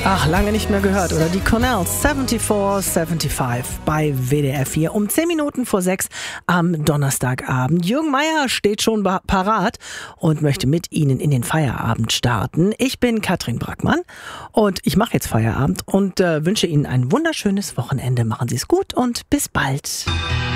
Ach, lange nicht mehr gehört, oder? Die Cornells 74-75 bei WDR 4 um 10 Minuten vor 6 am Donnerstagabend. Jürgen Meier steht schon parat und möchte mit Ihnen in den Feierabend starten. Ich bin Katrin Brackmann und ich mache jetzt Feierabend und wünsche Ihnen ein wunderschönes Wochenende. Machen Sie es gut und bis bald.